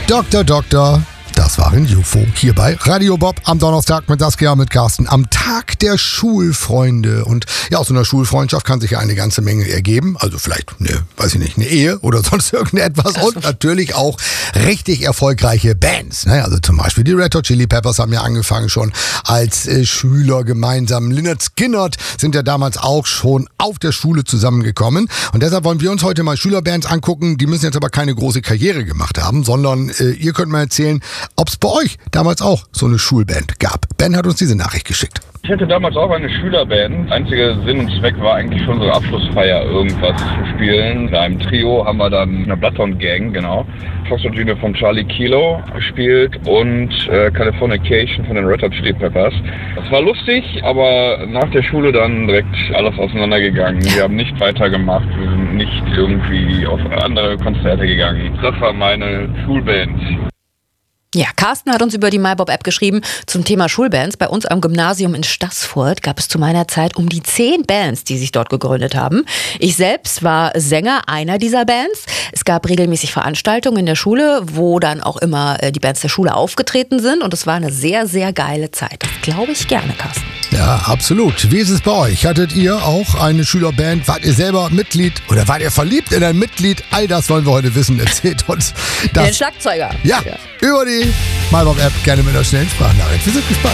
Doktor, das war ein UFO. Hier bei Radio Bob am Donnerstag mit Saskia, mit Carsten. Am Tag der Schulfreunde. Und ja, aus so einer Schulfreundschaft kann sich ja eine ganze Menge ergeben. Also vielleicht, eine Ehe oder sonst irgendetwas. Und natürlich auch richtig erfolgreiche Bands. Ne? Also zum Beispiel die Red Hot Chili Peppers haben ja angefangen schon als Schüler gemeinsam. Lynyrd Skynyrd sind ja damals auch schon auf der Schule zusammengekommen. Und deshalb wollen wir uns heute mal Schülerbands angucken. Die müssen jetzt aber keine große Karriere gemacht haben, sondern ihr könnt mal erzählen, ob es bei euch damals auch so eine Schulband gab. Ben hat uns diese Nachricht geschickt. Ich hatte damals auch eine Schülerband. Einziger Sinn und Zweck war eigentlich für unsere Abschlussfeier irgendwas zu spielen. In einem Trio haben wir dann eine Bloodhound Gang, genau. Foxtrot Junior von Charlie Kilo gespielt und Californication von den Red Hot Chili Peppers. Das war lustig, aber nach der Schule dann direkt alles auseinandergegangen. Wir haben nicht weitergemacht, wir sind nicht irgendwie auf andere Konzerte gegangen. Das war meine Schulband. Ja, Carsten hat uns über die MyBob-App geschrieben zum Thema Schulbands. Bei uns am Gymnasium in Staßfurt gab es zu meiner Zeit um die 10 Bands, die sich dort gegründet haben. Ich selbst war Sänger einer dieser Bands. Es gab regelmäßig Veranstaltungen in der Schule, wo dann auch immer die Bands der Schule aufgetreten sind. Und es war eine sehr, sehr geile Zeit. Das glaube ich gerne, Carsten. Ja, absolut. Wie ist es bei euch? Hattet ihr auch eine Schülerband? Wart ihr selber Mitglied oder wart ihr verliebt in ein Mitglied? All das wollen wir heute wissen. Erzählt uns das. Den Schlagzeuger. Ja, über die MyBob-App gerne mit einer schnellen Sprachnachricht. Wir sind gespannt.